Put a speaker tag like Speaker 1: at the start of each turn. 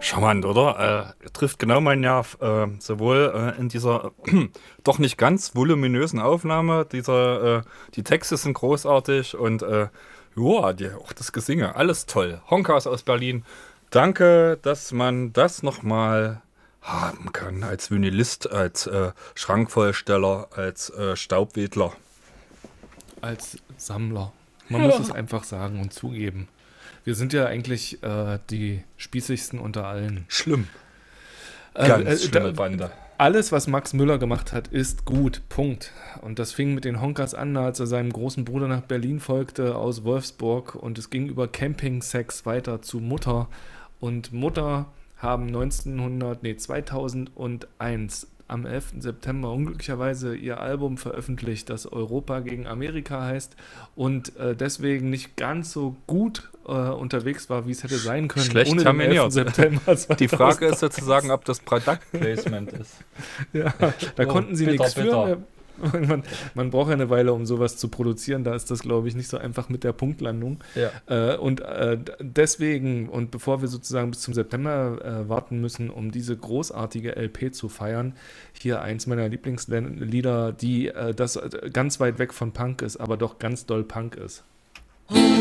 Speaker 1: Charmant, oder? Trifft genau meinen Nerv. Sowohl in dieser doch nicht ganz voluminösen Aufnahme, die Texte sind großartig und ja, auch das Gesinge, alles toll. Honkas aus Berlin. Danke, dass man das nochmal haben kann als Vinylist, als Schrankvollsteller, als Staubwedler.
Speaker 2: Als Sammler. Man muss es einfach sagen und zugeben. Wir sind ja eigentlich die spießigsten unter allen.
Speaker 1: Schlimm.
Speaker 2: Äh,
Speaker 1: Ganz
Speaker 2: äh, da,
Speaker 1: schlimme Bande.
Speaker 2: Alles, was Max Müller gemacht hat, ist gut. Punkt. Und das fing mit den Honkers an, als er seinem großen Bruder nach Berlin folgte aus Wolfsburg. Und es ging über Campingsex weiter zu Mutter. Und Mutter haben 2001 am 11. September unglücklicherweise ihr Album veröffentlicht, das Europa gegen Amerika heißt und deswegen nicht ganz so gut unterwegs war, wie es hätte sein können.
Speaker 1: Schlecht
Speaker 2: ohne den 11.
Speaker 1: terminiert.
Speaker 2: September
Speaker 1: Die Frage ist
Speaker 2: 2003.
Speaker 1: sozusagen, ob das Product Placement ist.
Speaker 2: Ja, da
Speaker 1: Oh,
Speaker 2: konnten sie
Speaker 1: bitter,
Speaker 2: nichts
Speaker 1: bitter.
Speaker 2: für. Man braucht ja eine Weile, um sowas zu produzieren. Da ist das, glaube ich, nicht so einfach mit der Punktlandung.
Speaker 1: Ja.
Speaker 2: Deswegen, und bevor wir sozusagen bis zum September warten müssen, um diese großartige LP zu feiern, hier eins meiner Lieblingslieder, das ganz weit weg von Punk ist, aber doch ganz doll Punk ist.